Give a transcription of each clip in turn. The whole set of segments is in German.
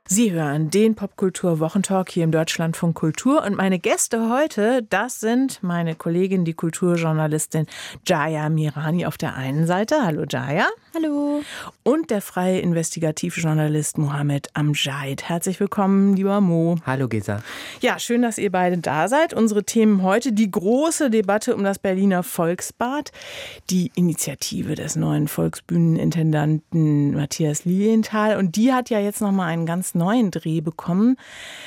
Sie hören den Popkultur-Wochentalk hier im Deutschlandfunk Kultur und meine Gäste heute, das sind meine Kollegin, die Kulturjournalistin Jaya Mirani auf der einen Seite. Hallo Jaya. Hallo. Und der freie Investigativjournalist Mohammed Amjad. Herzlich willkommen, lieber Mo. Hallo Gesa. Ja, schön, dass ihr beide da seid. Unsere Themen heute, die große Debatte um das Berliner Volksbad, die Initiative des neuen Volksbühnenintendanten Matthias Lilienthal. Und die hat ja jetzt nochmal einen ganz neuen Dreh bekommen.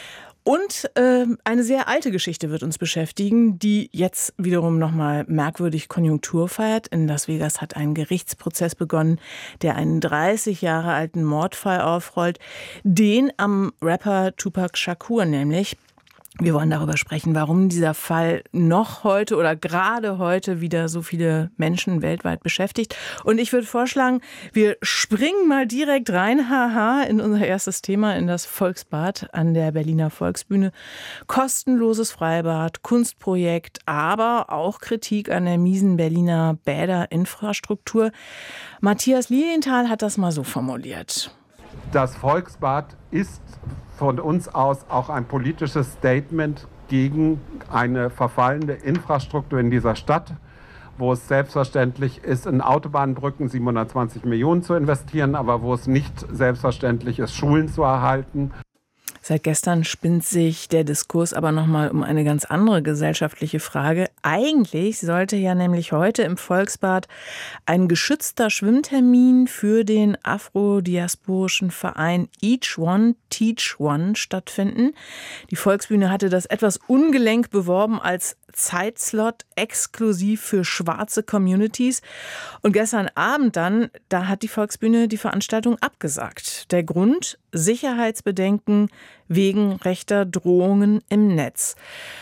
Und eine sehr alte Geschichte wird uns beschäftigen, die jetzt wiederum nochmal merkwürdig Konjunktur feiert. In Las Vegas hat ein Gerichtsprozess begonnen, der einen 30 Jahre alten Mordfall aufrollt. Den am Rapper Tupac Shakur nämlich. Wir wollen darüber sprechen, warum dieser Fall noch heute oder gerade heute wieder so viele Menschen weltweit beschäftigt. Und ich würde vorschlagen, wir springen mal direkt rein, haha, in unser erstes Thema, in das Volksbad an der Berliner Volksbühne. Kostenloses Freibad, Kunstprojekt, aber auch Kritik an der miesen Berliner Bäderinfrastruktur. Matthias Lilienthal hat das mal so formuliert. Das Volksbad ist von uns aus auch ein politisches Statement gegen eine verfallende Infrastruktur in dieser Stadt, wo es selbstverständlich ist, in Autobahnbrücken 720 Millionen zu investieren, aber wo es nicht selbstverständlich ist, Schulen zu erhalten. Seit gestern spinnt sich der Diskurs aber nochmal um eine ganz andere gesellschaftliche Frage. Eigentlich sollte ja nämlich heute im Volksbad ein geschützter Schwimmtermin für den afrodiasporischen Verein Each One Teach One stattfinden. Die Volksbühne hatte das etwas ungelenk beworben als Zeitslot exklusiv für schwarze Communities. Und gestern Abend dann, da hat die Volksbühne die Veranstaltung abgesagt. Der Grund? Sicherheitsbedenken wegen rechter Drohungen im Netz.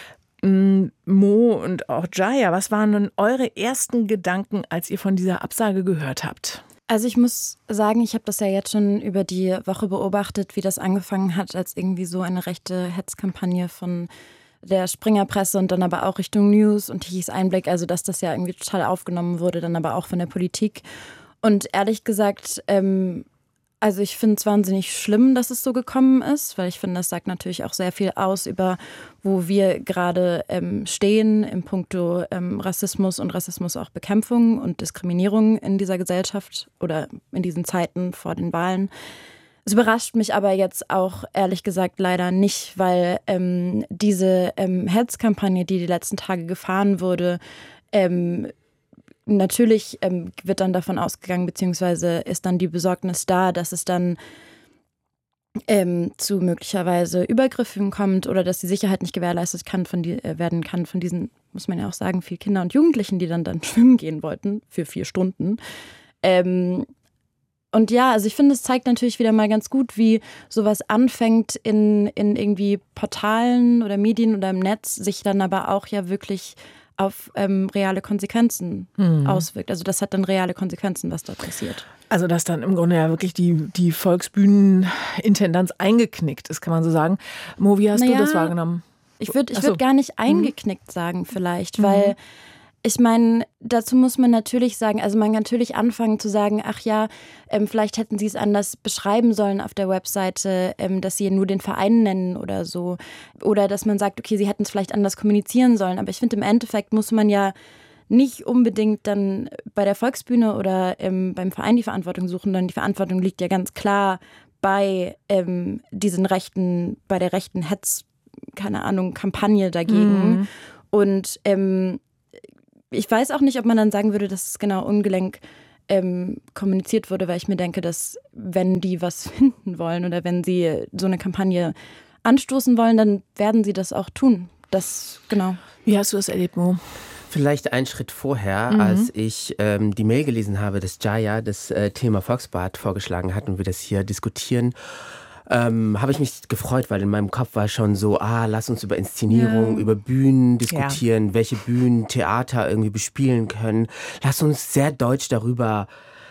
Mo und auch Jaya, was waren denn eure ersten Gedanken, als ihr von dieser Absage gehört habt? Also ich muss sagen, ich habe das ja jetzt schon über die Woche beobachtet, wie das angefangen hat, als irgendwie so eine rechte Hetzkampagne von der Springerpresse und dann aber auch Richtung News und Tichys Einblick, also dass das ja irgendwie total aufgenommen wurde, dann aber auch von der Politik. Und ehrlich gesagt, also ich finde es wahnsinnig schlimm, dass es so gekommen ist, weil ich finde, das sagt natürlich auch sehr viel aus über, wo wir gerade stehen in puncto Rassismus und Rassismus auch Bekämpfung und Diskriminierung in dieser Gesellschaft oder in diesen Zeiten vor den Wahlen. Es überrascht mich aber jetzt auch, ehrlich gesagt, leider nicht, weil diese Hetzkampagne, die letzten Tage gefahren wurde, natürlich wird dann davon ausgegangen, beziehungsweise ist dann die Besorgnis da, dass es dann zu möglicherweise Übergriffen kommt oder dass die Sicherheit nicht gewährleistet werden kann von diesen, muss man ja auch sagen, vielen Kinder und Jugendlichen, die dann schwimmen gehen wollten für 4 Stunden. Und ja, also ich finde, es zeigt natürlich wieder mal ganz gut, wie sowas anfängt in irgendwie Portalen oder Medien oder im Netz, sich dann aber auch ja wirklich auf reale Konsequenzen auswirkt. Also das hat dann reale Konsequenzen, was dort passiert. Also dass dann im Grunde ja wirklich die Volksbühnenintendanz eingeknickt ist, kann man so sagen. Mo, wie hast du das wahrgenommen? Ich würd gar nicht eingeknickt sagen vielleicht, weil ich meine, dazu muss man natürlich sagen, also man kann natürlich anfangen zu sagen, ach ja, vielleicht hätten sie es anders beschreiben sollen auf der Webseite, dass sie nur den Verein nennen oder so. Oder dass man sagt, okay, sie hätten es vielleicht anders kommunizieren sollen. Aber ich finde, im Endeffekt muss man ja nicht unbedingt dann bei der Volksbühne oder beim Verein die Verantwortung suchen, sondern die Verantwortung liegt ja ganz klar bei bei der rechten Hetz, keine Ahnung, Kampagne dagegen. Und ich weiß auch nicht, ob man dann sagen würde, dass es genau ungelenk kommuniziert wurde, weil ich mir denke, dass wenn die was finden wollen oder wenn sie so eine Kampagne anstoßen wollen, dann werden sie das auch tun. Das, genau. Wie hast du das erlebt, Mo? Vielleicht einen Schritt vorher, als ich die Mail gelesen habe, dass Jaya das Thema Volksbad vorgeschlagen hat und wir das hier diskutieren, habe ich mich gefreut, weil in meinem Kopf war schon so, lass uns über Inszenierung, über Bühnen diskutieren, welche Bühnen Theater irgendwie bespielen können. Lass uns sehr deutsch darüber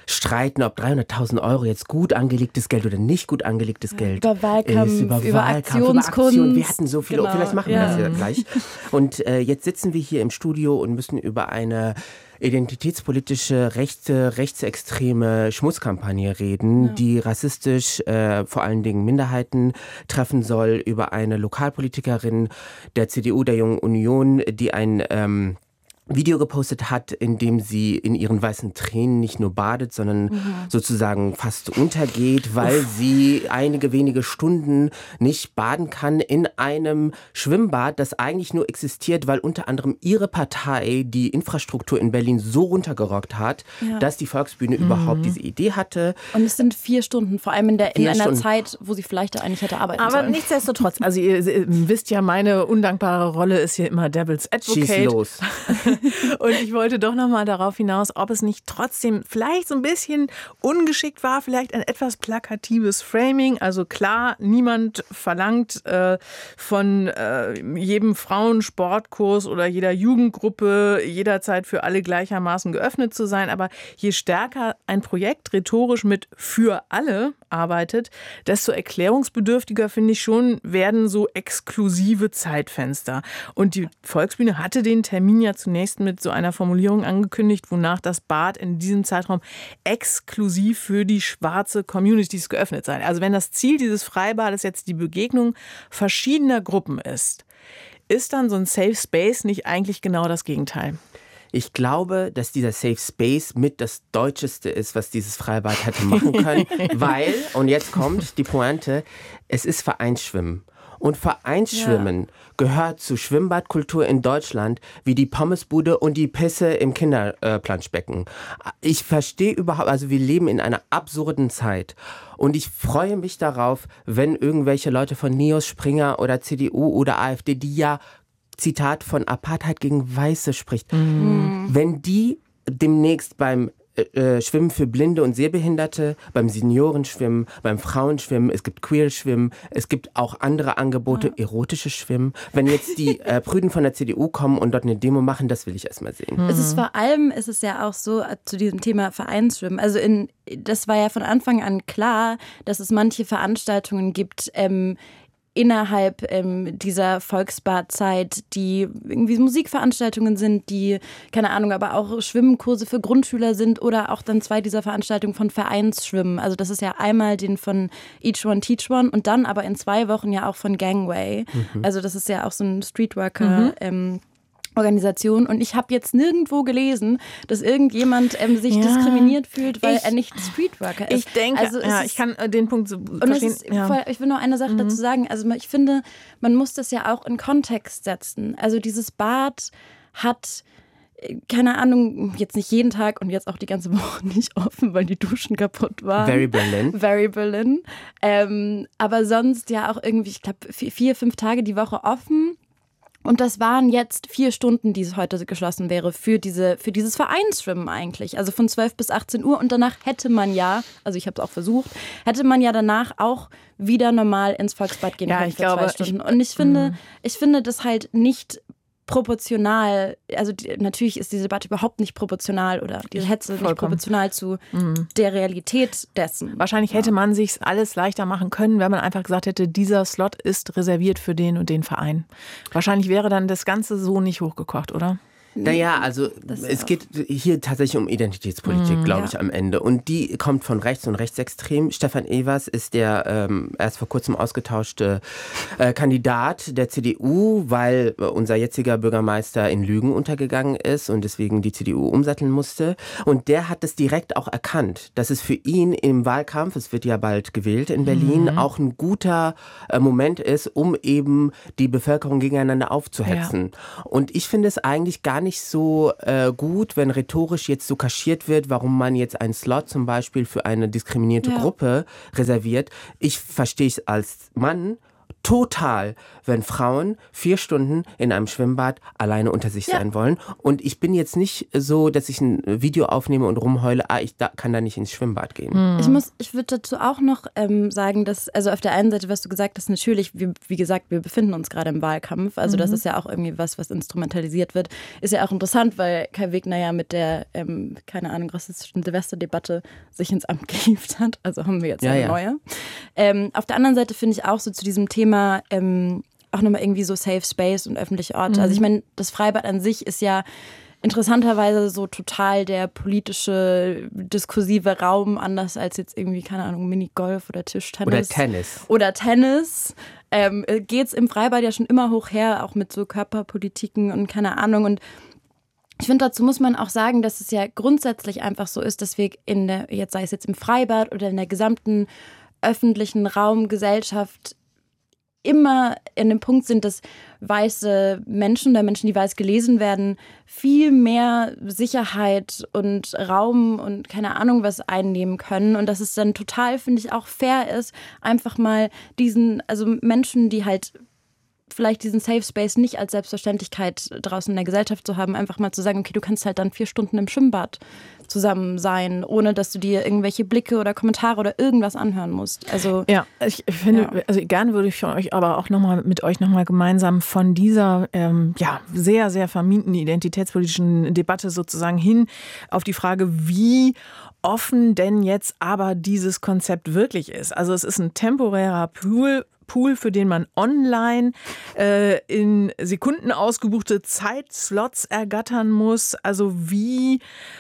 streiten, ob 300.000 € jetzt gut angelegtes Geld oder nicht gut angelegtes Geld über Wahlkampf, ist. Über Aktionskunst. Wir hatten so viele, vielleicht machen wir das ja gleich. Und jetzt sitzen wir hier im Studio und müssen über eine identitätspolitische, rechtsextreme Schmutzkampagne reden, die rassistisch vor allen Dingen Minderheiten treffen soll, über eine Lokalpolitikerin der CDU, der Jungen Union, die ein Video gepostet hat, in dem sie in ihren weißen Tränen nicht nur badet, sondern sozusagen fast untergeht, weil sie einige wenige Stunden nicht baden kann in einem Schwimmbad, das eigentlich nur existiert, weil unter anderem ihre Partei die Infrastruktur in Berlin so runtergerockt hat, dass die Volksbühne überhaupt diese Idee hatte. Und es sind 4 Stunden, vor allem in einer Zeit, wo sie vielleicht da eigentlich hätte arbeiten sollen. Aber nichtsdestotrotz, also ihr wisst ja, meine undankbare Rolle ist hier immer Devil's Advocate. Schieß los. Und ich wollte doch noch mal darauf hinaus, ob es nicht trotzdem vielleicht so ein bisschen ungeschickt war, vielleicht ein etwas plakatives Framing. Also klar, niemand verlangt von jedem Frauensportkurs oder jeder Jugendgruppe jederzeit für alle gleichermaßen geöffnet zu sein. Aber je stärker ein Projekt rhetorisch mit für alle arbeitet, desto erklärungsbedürftiger, finde ich schon, werden so exklusive Zeitfenster. Und die Volksbühne hatte den Termin ja zunächst mit so einer Formulierung angekündigt, wonach das Bad in diesem Zeitraum exklusiv für die schwarze Communities geöffnet sei. Also wenn das Ziel dieses Freibades jetzt die Begegnung verschiedener Gruppen ist dann so ein Safe Space nicht eigentlich genau das Gegenteil? Ich glaube, dass dieser Safe Space mit das Deutscheste ist, was dieses Freibad hätte machen können, weil, und jetzt kommt die Pointe, es ist Vereinsschwimmen. Und Vereinsschwimmen gehört zu Schwimmbadkultur in Deutschland wie die Pommesbude und die Pisse im Kinderplanschbecken. Ich verstehe überhaupt, also wir leben in einer absurden Zeit. Und ich freue mich darauf, wenn irgendwelche Leute von NEOS, Springer oder CDU oder AfD, die ja, Zitat, von Apartheid gegen Weiße spricht, wenn die demnächst beim Schwimmen für Blinde und Sehbehinderte, beim Seniorenschwimmen, beim Frauenschwimmen, es gibt Queerschwimmen, es gibt auch andere Angebote, erotisches Schwimmen. Wenn jetzt die Prüden von der CDU kommen und dort eine Demo machen, das will ich erstmal sehen. Es ist vor allem, ist es ja auch so zu diesem Thema Vereinsschwimmen. Also das war ja von Anfang an klar, dass es manche Veranstaltungen gibt, innerhalb dieser Volksbadzeit, die irgendwie Musikveranstaltungen sind, die, keine Ahnung, aber auch Schwimmkurse für Grundschüler sind oder auch dann 2 dieser Veranstaltungen von Vereinsschwimmen. Also das ist ja einmal den von Each One Teach One und dann aber in 2 Wochen ja auch von Gangway. Also das ist ja auch so ein Streetworker Organisation. Und ich habe jetzt nirgendwo gelesen, dass irgendjemand sich diskriminiert fühlt, weil er nicht Streetworker ist. Ich denke, also ich kann den Punkt so verstehen. Ich will noch eine Sache dazu sagen. Also ich finde, man muss das ja auch in Kontext setzen. Also dieses Bad hat, keine Ahnung, jetzt nicht jeden Tag und jetzt auch die ganze Woche nicht offen, weil die Duschen kaputt waren. Very Berlin. Aber sonst ja auch irgendwie, ich glaube, 4-5 Tage die Woche offen. Und das waren jetzt 4 Stunden, die es heute geschlossen wäre für dieses Vereinsschwimmen eigentlich. Also von 12 bis 18 Uhr. Und danach hätte man ja, also ich habe es auch versucht, hätte man ja danach auch wieder normal ins Volksbad gehen können für 2 Stunden. Und ich finde das halt nicht proportional, also natürlich ist diese Debatte überhaupt nicht proportional oder diese Hetze nicht proportional zu der Realität dessen. Wahrscheinlich hätte man sich alles leichter machen können, wenn man einfach gesagt hätte, dieser Slot ist reserviert für den und den Verein. Wahrscheinlich wäre dann das Ganze so nicht hochgekocht, oder? Naja, also es geht hier tatsächlich um Identitätspolitik, glaube ich, am Ende. Und die kommt von rechts und rechtsextrem. Stefan Evers ist der erst vor kurzem ausgetauschte Kandidat der CDU, weil unser jetziger Bürgermeister in Lügen untergegangen ist und deswegen die CDU umsatteln musste. Und der hat es direkt auch erkannt, dass es für ihn im Wahlkampf, es wird ja bald gewählt in Berlin, auch ein guter Moment ist, um eben die Bevölkerung gegeneinander aufzuhetzen. Ja. Und ich finde es eigentlich gar nicht so gut, wenn rhetorisch jetzt so kaschiert wird, warum man jetzt einen Slot zum Beispiel für eine diskriminierte Gruppe reserviert. Ich verstehe es als Mann total, wenn Frauen 4 Stunden in einem Schwimmbad alleine unter sich sein wollen. Und ich bin jetzt nicht so, dass ich ein Video aufnehme und rumheule, kann da nicht ins Schwimmbad gehen. Ich würde dazu auch noch sagen, dass, also auf der einen Seite, was du gesagt hast, natürlich, wie gesagt, wir befinden uns gerade im Wahlkampf. Also das ist ja auch irgendwie was instrumentalisiert wird. Ist ja auch interessant, weil Kai Wegner ja mit der, keine Ahnung, rassistischen Silvesterdebatte sich ins Amt gehievt hat. Also haben wir jetzt eine neue. Auf der anderen Seite finde ich auch so zu diesem Thema auch nochmal irgendwie so Safe Space und öffentliche Orte. Also ich meine, das Freibad an sich ist ja interessanterweise so total der politische, diskursive Raum, anders als jetzt irgendwie, keine Ahnung, Minigolf oder Tischtennis. Oder Tennis. Geht's im Freibad ja schon immer hoch her, auch mit so Körperpolitiken und keine Ahnung. Und ich finde, dazu muss man auch sagen, dass es ja grundsätzlich einfach so ist, dass wir jetzt sei es jetzt im Freibad oder in der gesamten öffentlichen Raumgesellschaft immer in dem Punkt sind, dass weiße Menschen oder Menschen, die weiß gelesen werden, viel mehr Sicherheit und Raum und keine Ahnung was einnehmen können und dass es dann total, finde ich, auch fair ist, einfach mal also Menschen, die halt vielleicht diesen Safe Space nicht als Selbstverständlichkeit draußen in der Gesellschaft zu haben, einfach mal zu sagen, okay, du kannst halt dann 4 Stunden im Schwimmbad zusammen sein, ohne dass du dir irgendwelche Blicke oder Kommentare oder irgendwas anhören musst. Also ja, ich finde, also gerne würde ich von euch aber auch mit euch nochmal gemeinsam von dieser sehr, sehr verminten identitätspolitischen Debatte sozusagen hin auf die Frage, wie offen denn jetzt aber dieses Konzept wirklich ist. Also es ist ein temporärer Pool, für den man online in Sekunden ausgebuchte Zeitslots ergattern muss. Also wie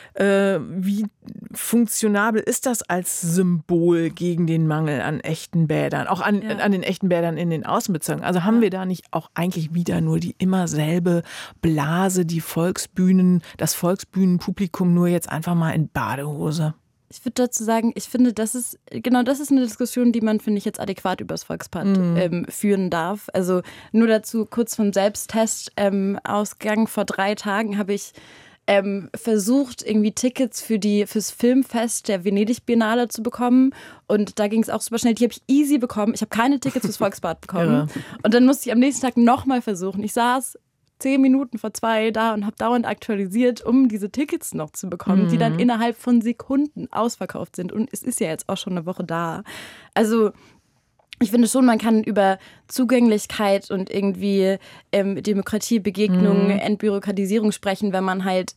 funktionabel ist das als Symbol gegen den Mangel an echten Bädern, auch an den echten Bädern in den Außenbezirken? Also haben wir da nicht auch eigentlich wieder nur die immer selbe Blase, das Volksbühnenpublikum nur jetzt einfach mal in Badehose? Ich würde dazu sagen, ich finde, das ist eine Diskussion, die man, finde ich, jetzt adäquat übers Volksbad führen darf. Also nur dazu kurz vom Selbsttest Ausgang vor 3 Tagen habe ich versucht, irgendwie Tickets fürs Filmfest der Venedig-Biennale zu bekommen. Und da ging es auch super schnell. Die habe ich easy bekommen. Ich habe keine Tickets fürs Volksbad bekommen. Und dann musste ich am nächsten Tag nochmal versuchen. Ich saß 10 Minuten vor 2 da und habe dauernd aktualisiert, um diese Tickets noch zu bekommen, die dann innerhalb von Sekunden ausverkauft sind. Und es ist ja jetzt auch schon eine Woche da. Also ich finde schon, man kann über Zugänglichkeit und irgendwie Demokratie, Begegnung, Entbürokratisierung sprechen, wenn man halt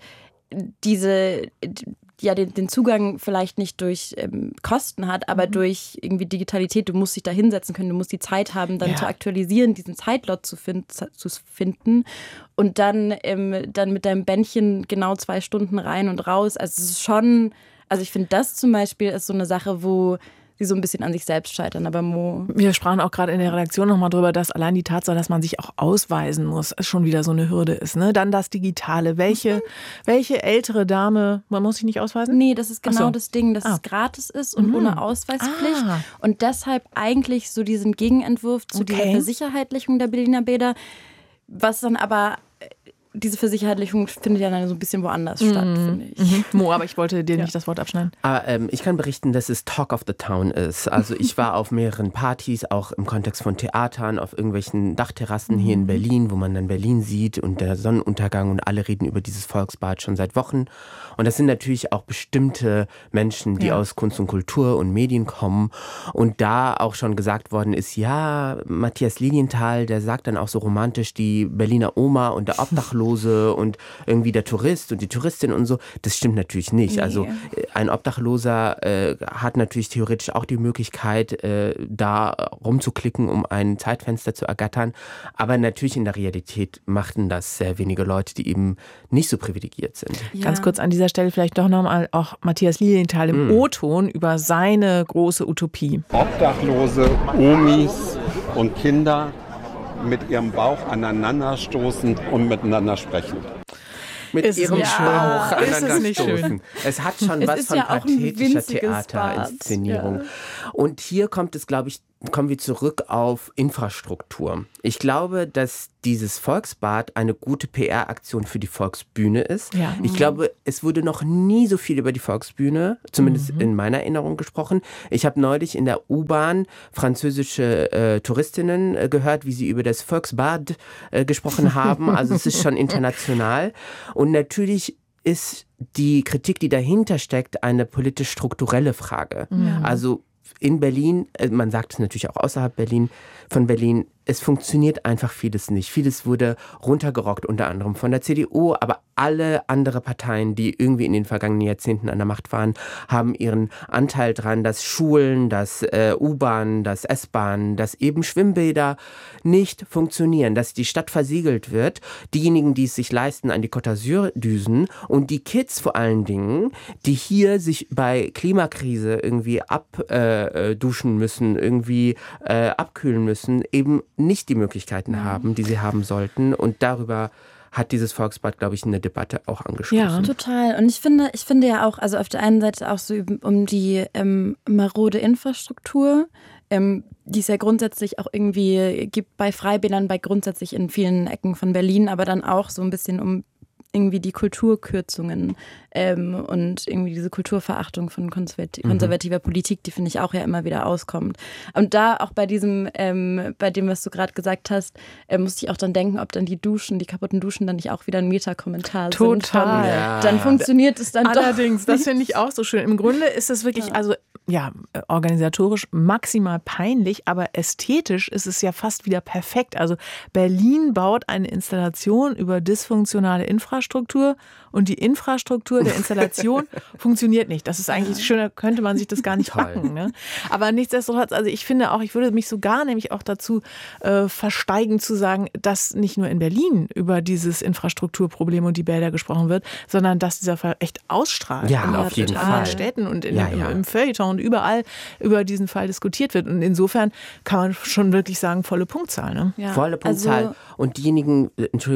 den Zugang vielleicht nicht durch Kosten hat, aber durch irgendwie Digitalität. Du musst dich da hinsetzen können, du musst die Zeit haben, dann zu aktualisieren, diesen Zeitlot zu finden und dann mit deinem Bändchen genau 2 Stunden rein und raus. Also es ist schon, ich finde, das zum Beispiel ist so eine Sache, wo sie so ein bisschen an sich selbst scheitern. Aber wir sprachen auch gerade in der Redaktion nochmal drüber, dass allein die Tatsache, dass man sich auch ausweisen muss, schon wieder so eine Hürde ist. Ne? Dann das Digitale. Welche ältere Dame, man muss sich nicht ausweisen? Nee, das ist genau das Ding, dass es gratis ist und ohne Ausweispflicht. Und deshalb eigentlich so diesen Gegenentwurf zu dieser Versicherheitlichung der Berliner Bäder, was dann aber diese Versicherheitlichung findet ja dann so ein bisschen woanders statt, finde ich. Mo, aber ich wollte dir nicht das Wort abschneiden. Aber ich kann berichten, dass es Talk of the Town ist. Also ich war auf mehreren Partys, auch im Kontext von Theatern, auf irgendwelchen Dachterrassen hier in Berlin, wo man dann Berlin sieht und der Sonnenuntergang und alle reden über dieses Volksbad schon seit Wochen. Und das sind natürlich auch bestimmte Menschen, die aus Kunst und Kultur und Medien kommen. Und da auch schon gesagt worden ist, ja, Matthias Lilienthal, der sagt dann auch so romantisch, die Berliner Oma und der Obdachlose und irgendwie der Tourist und die Touristin und so. Das stimmt natürlich nicht. Nee. Also ein Obdachloser hat natürlich theoretisch auch die Möglichkeit, da rumzuklicken, um ein Zeitfenster zu ergattern. Aber natürlich in der Realität machten das sehr wenige Leute, die eben nicht so privilegiert sind. Ja. Ganz kurz an dieser Stelle vielleicht doch nochmal auch Matthias Lilienthal im O-Ton über seine große Utopie. Obdachlose, Omis und Kinder mit ihrem Bauch aneinanderstoßen und miteinander sprechen. Mit ihrem Bauch aneinanderstoßen. Es hat schon was von pathetischer Theaterinszenierung. Ja. Und hier kommt es, glaube ich, kommen wir zurück auf Infrastruktur. Ich glaube, dass dieses Volksbad eine gute PR-Aktion für die Volksbühne ist. Ja. Ich glaube, es wurde noch nie so viel über die Volksbühne, zumindest in meiner Erinnerung, gesprochen. Ich habe neulich in der U-Bahn französische Touristinnen gehört, wie sie über das Volksbad gesprochen haben. Also es ist schon international. Und natürlich ist die Kritik, die dahinter steckt, eine politisch-strukturelle Frage. Ja. Also in Berlin, man sagt es natürlich auch außerhalb von Berlin, es funktioniert einfach vieles nicht. Vieles wurde runtergerockt, unter anderem von der CDU, aber alle andere Parteien, die irgendwie in den vergangenen Jahrzehnten an der Macht waren, haben ihren Anteil dran, dass Schulen, dass U-Bahn, dass S-Bahn, dass eben Schwimmbäder nicht funktionieren, dass die Stadt versiegelt wird. Diejenigen, die es sich leisten, an die Côte d'Azur düsen und die Kids vor allen Dingen, die hier sich bei Klimakrise irgendwie abduschen müssen, irgendwie abkühlen müssen, eben nicht die Möglichkeiten haben, die sie haben sollten. Und darüber hat dieses Volksbad, glaube ich, eine Debatte auch angestoßen. Ja, total. Und ich finde ja auch, also auf der einen Seite auch so um die marode Infrastruktur, die es ja grundsätzlich auch irgendwie gibt bei Freibädern, grundsätzlich in vielen Ecken von Berlin, aber dann auch so ein bisschen um irgendwie die Kulturkürzungen und irgendwie diese Kulturverachtung von konservativer Politik, die finde ich auch ja immer wieder auskommt. Und da auch bei diesem, bei dem, was du gerade gesagt hast, musste ich auch dann denken, ob dann die kaputten Duschen dann nicht auch wieder ein Meta-Kommentar sind. Total. Ja. Dann funktioniert es dann Allerdings, doch. Das finde ich auch so schön. Im Grunde ist es wirklich, organisatorisch maximal peinlich, aber ästhetisch ist es ja fast wieder perfekt. Also Berlin baut eine Installation über dysfunktionale Infrastruktur und die Infrastruktur der Installation funktioniert nicht. Das ist eigentlich schöner, könnte man sich das gar nicht backen. Ne? Aber nichtsdestotrotz, also ich finde auch, ich würde mich sogar nämlich auch dazu versteigen zu sagen, dass nicht nur in Berlin über dieses Infrastrukturproblem und die Bäder gesprochen wird, sondern dass dieser Fall echt ausstrahlt. Ja, und auf jeden Fall. In Städten und im Feuilleton und überall über diesen Fall diskutiert wird. Und insofern kann man schon wirklich sagen, volle Punktzahl. Ne? Ja, volle Punktzahl. Also, und diejenigen,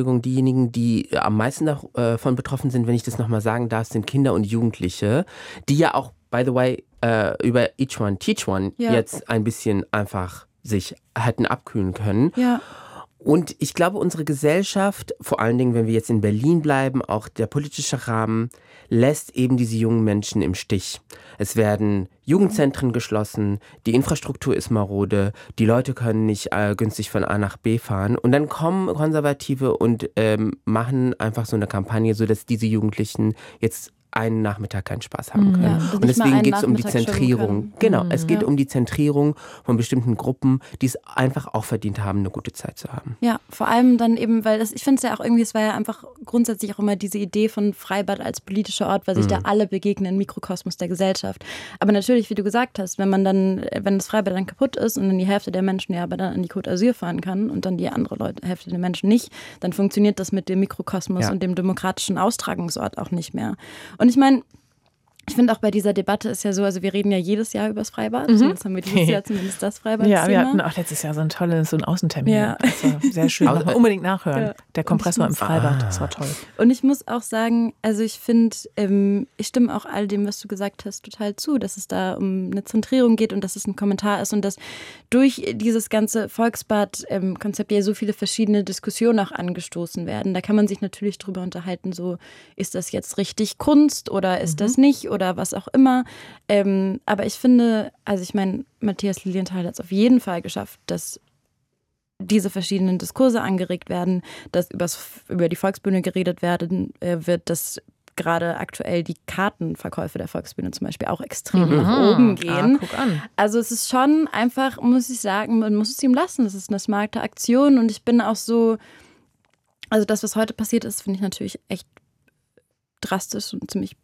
die am meisten davon betroffen sind, wenn ich das nochmal sagen darf, sind Kinder und Jugendliche, die ja auch, by the way, über Each One Teach One jetzt ein bisschen einfach sich hätten abkühlen können. Ja. Und ich glaube, unsere Gesellschaft, vor allen Dingen, wenn wir jetzt in Berlin bleiben, auch der politische Rahmen, lässt eben diese jungen Menschen im Stich. Es werden Jugendzentren geschlossen, die Infrastruktur ist marode, die Leute können nicht günstig von A nach B fahren. Und dann kommen Konservative und machen einfach so eine Kampagne, sodass diese Jugendlichen jetzt einen Nachmittag keinen Spaß haben können. Ja, und deswegen geht es um die Zentrierung. Genau, es geht um die Zentrierung von bestimmten Gruppen, die es einfach auch verdient haben, eine gute Zeit zu haben. Ja, vor allem dann eben, weil ich finde es ja auch irgendwie, es war ja einfach grundsätzlich auch immer diese Idee von Freibad als politischer Ort, weil sich da alle begegnen im Mikrokosmos der Gesellschaft. Aber natürlich, wie du gesagt hast, wenn das Freibad dann kaputt ist und dann die Hälfte der Menschen ja aber dann an die Côte d'Azur fahren kann und dann die andere Hälfte der Menschen nicht, dann funktioniert das mit dem Mikrokosmos und dem demokratischen Austragungsort auch nicht mehr. Und ich meine, ich finde auch bei dieser Debatte ist ja so, also wir reden ja jedes Jahr über das Freibad. Jetzt haben wir dieses Jahr zumindest das Freibad. Ja, wir hatten auch letztes Jahr so einen Außentermin. Ja. Das war sehr schön. Unbedingt nachhören. Ja. Der Kompressor im Freibad, das war toll. Und ich muss auch sagen, also ich finde, ich stimme auch all dem, was du gesagt hast, total zu, dass es da um eine Zentrierung geht und dass es ein Kommentar ist und dass durch dieses ganze Volksbad-Konzept ja so viele verschiedene Diskussionen auch angestoßen werden. Da kann man sich natürlich drüber unterhalten, so ist das jetzt richtig Kunst oder ist das nicht? Oder was auch immer. Aber ich finde, also ich meine, Matthias Lilienthal hat es auf jeden Fall geschafft, dass diese verschiedenen Diskurse angeregt werden, dass über die Volksbühne geredet wird, dass gerade aktuell die Kartenverkäufe der Volksbühne zum Beispiel auch extrem nach oben gehen. Guck an. Also es ist schon einfach, muss ich sagen, man muss es ihm lassen. Es ist eine smarte Aktion und ich bin auch so, also das, was heute passiert ist, finde ich natürlich echt drastisch und ziemlich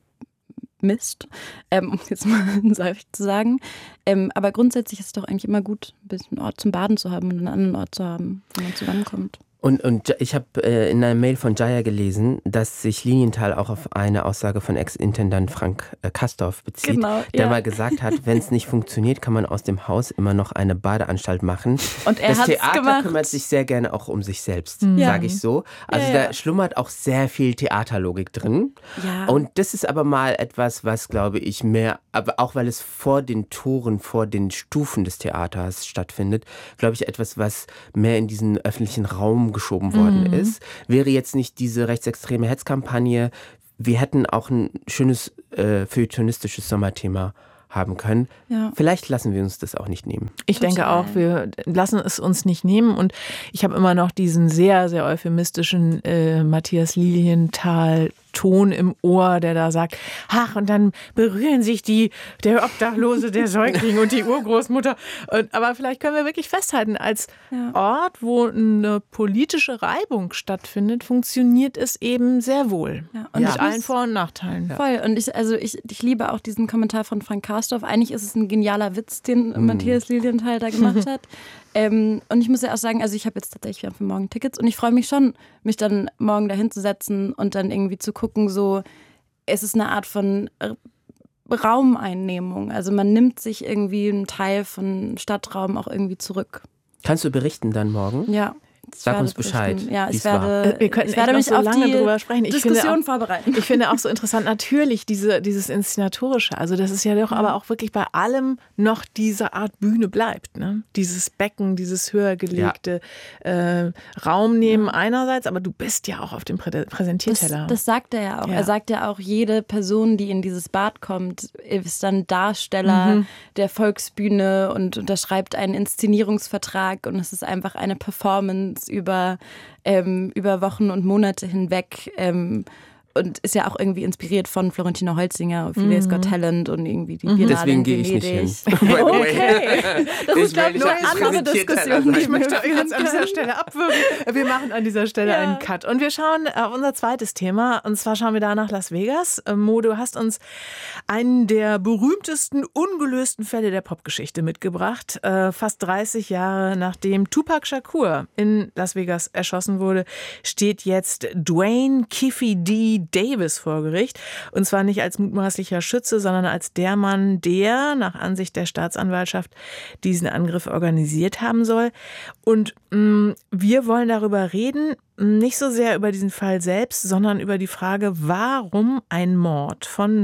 Mist, um es jetzt mal seicht zu sagen. Aber grundsätzlich ist es doch eigentlich immer gut, ein bisschen einen Ort zum Baden zu haben und einen anderen Ort zu haben, wo man zusammenkommt. Und ich habe in einer Mail von Jaya gelesen, dass sich Lilienthal auch auf eine Aussage von Ex-Intendant Frank Kastorf bezieht, Genau, der ja. mal gesagt hat, wenn es nicht funktioniert, kann man aus dem Haus immer noch eine Badeanstalt machen. Und er das hat's Theater gemacht. kümmert sich sehr gerne auch um sich selbst, Ja. sage ich so. Also Ja, ja. da schlummert auch sehr viel Theaterlogik drin. Ja. Und das ist aber mal etwas, was, glaube ich, mehr, aber auch weil es vor den Toren, vor den Stufen des Theaters stattfindet, glaube ich, etwas, was mehr in diesen öffentlichen Raum geschoben worden ist. Wäre jetzt nicht diese rechtsextreme Hetzkampagne, wir hätten auch ein schönes feuilletonistisches Sommerthema haben können. Ja. Vielleicht lassen wir uns das auch nicht nehmen. Ich denke auch, wir lassen es uns nicht nehmen. Und ich habe immer noch diesen sehr, sehr euphemistischen Matthias Lilienthal-Ton im Ohr, der da sagt, ach, und dann berühren sich der Obdachlose, der Säugling und die Urgroßmutter. Aber vielleicht können wir wirklich festhalten, als Ort, wo eine politische Reibung stattfindet, funktioniert es eben sehr wohl. Ja, und Mit allen Vor- und Nachteilen. Voll. Und ich liebe auch diesen Kommentar von Frank Kastorf. Eigentlich ist es ein genialer Witz, den Matthias Lilienthal da gemacht hat. Und ich muss ja auch sagen, also ich habe jetzt tatsächlich für morgen Tickets und ich freue mich schon, mich dann morgen dahin zu setzen und dann irgendwie zu gucken, so, es ist eine Art von Raumeinnehmung. Also man nimmt sich irgendwie einen Teil von Stadtraum auch irgendwie zurück. Kannst du berichten dann morgen? Ja. Sag uns Bescheid. Ja, wie's ich werde Wir könnten ich werde echt mich noch so auf lange die drüber sprechen. Diskussion vorbereiten. Ich finde auch so interessant, natürlich dieses Inszenatorische. Also das ist ja doch aber auch wirklich bei allem noch diese Art Bühne bleibt. Ne? Dieses Becken, dieses höher gelegte Raum nehmen einerseits, aber du bist ja auch auf dem Präsentierteller. Das sagt er ja auch. Ja. Er sagt ja auch, jede Person, die in dieses Bad kommt, ist dann Darsteller der Volksbühne und unterschreibt einen Inszenierungsvertrag und es ist einfach eine Performance über Wochen und Monate hinweg und ist ja auch irgendwie inspiriert von Florentino Holzinger, Feliz Got Talent und irgendwie die Biennale Deswegen in gehe ich nicht Venedig. hin. Okay, das ist, glaube ich, eine andere Diskussion. Ich möchte jetzt an dieser Stelle abwürgen. Wir machen an dieser Stelle einen Cut. Und wir schauen auf unser zweites Thema. Und zwar schauen wir da nach Las Vegas. Mo, du hast uns einen der berühmtesten, ungelösten Fälle der Popgeschichte mitgebracht. Fast 30 Jahre nachdem Tupac Shakur in Las Vegas erschossen wurde, steht jetzt Dwayne Kiffy D. Davis vor Gericht. Und zwar nicht als mutmaßlicher Schütze, sondern als der Mann, der nach Ansicht der Staatsanwaltschaft diesen Angriff organisiert haben soll. Und wir wollen darüber reden, nicht so sehr über diesen Fall selbst, sondern über die Frage, warum ein Mord von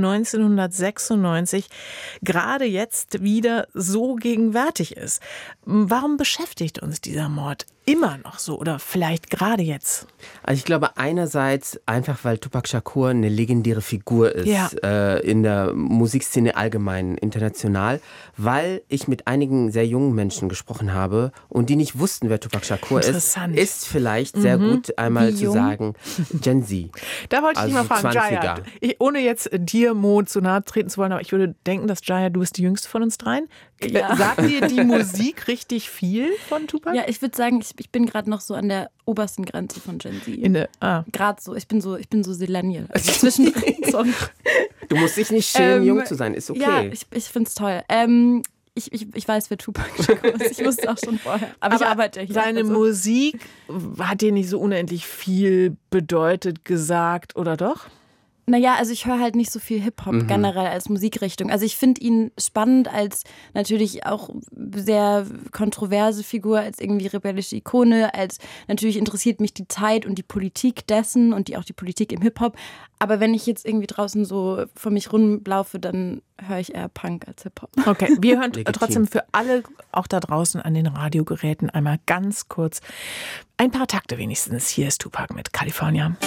1996 gerade jetzt wieder so gegenwärtig ist. Warum beschäftigt uns dieser Mord immer noch so oder vielleicht gerade jetzt? Also ich glaube einerseits einfach, weil Tupac Shakur eine legendäre Figur ist in der Musikszene allgemein, international, weil ich mit einigen sehr jungen Menschen gesprochen habe und die nicht wussten, wer Tupac Shakur ist vielleicht sehr gut einmal zu sagen, Gen Z. Da wollte ich dich mal fragen, 20er. Jaya, ohne jetzt dir, Mo, zu nahe treten zu wollen, aber ich würde denken, dass Jaya, du bist die Jüngste von uns dreien. Ja. Sagt dir die Musik richtig viel von Tupac? Ja, ich würde sagen, ich bin gerade noch so an der obersten Grenze von Gen Z. Gerade so, ich bin so Millennial. Also zwischendrin. Du musst dich nicht schämen, jung zu sein, ist okay. Ja, ich finde es toll. Ich weiß, wer Tupac Shakur ist. Ich wusste es auch schon vorher. Aber ich arbeite hier. Seine Musik hat dir nicht so unendlich viel bedeutet, gesagt, oder doch? Naja, also ich höre halt nicht so viel Hip-Hop generell als Musikrichtung. Also ich finde ihn spannend als natürlich auch sehr kontroverse Figur, als irgendwie rebellische Ikone, als natürlich interessiert mich die Zeit und die Politik dessen und auch die Politik im Hip-Hop. Aber wenn ich jetzt irgendwie draußen so vor mich rumlaufe, dann höre ich eher Punk als Hip-Hop. Okay, wir hören trotzdem für alle, auch da draußen an den Radiogeräten, einmal ganz kurz ein paar Takte wenigstens. Hier ist Tupac mit California.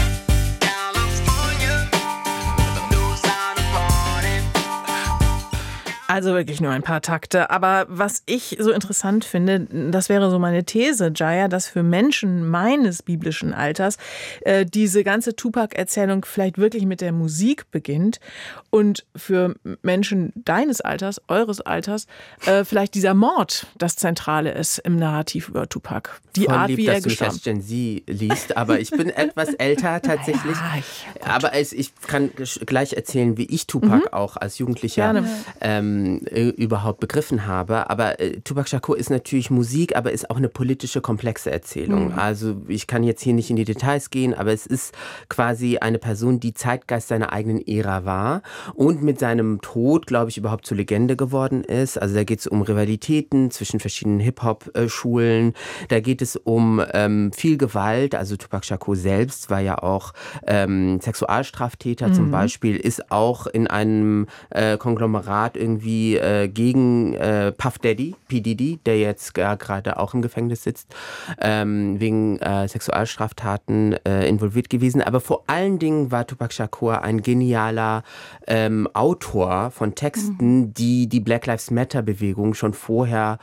Also wirklich nur ein paar Takte. Aber was ich so interessant finde, das wäre so meine These, Jaya, dass für Menschen meines biblischen Alters diese ganze Tupac-Erzählung vielleicht wirklich mit der Musik beginnt und für Menschen deines Alters, eures Alters, vielleicht dieser Mord das Zentrale ist im Narrativ über Tupac. Die Voll Art, lieb, wie dass er du mich gestorben als Gen Z liest, aber ich bin etwas älter tatsächlich. Ja, aber ich kann gleich erzählen, wie ich Tupac auch als Jugendlicher überhaupt begriffen habe. Aber Tupac Shakur ist natürlich Musik, aber ist auch eine politische, komplexe Erzählung. Also ich kann jetzt hier nicht in die Details gehen, aber es ist quasi eine Person, die Zeitgeist seiner eigenen Ära war und mit seinem Tod, glaube ich, überhaupt zur Legende geworden ist. Also da geht es um Rivalitäten zwischen verschiedenen Hip-Hop-Schulen. Da geht es um viel Gewalt. Also Tupac Shakur selbst war ja auch Sexualstraftäter zum Beispiel, ist auch in einem Konglomerat irgendwie gegen Puff Daddy, P. Diddy, der jetzt gerade auch im Gefängnis sitzt, wegen Sexualstraftaten involviert gewesen. Aber vor allen Dingen war Tupac Shakur ein genialer Autor von Texten, die die Black Lives Matter Bewegung schon vorher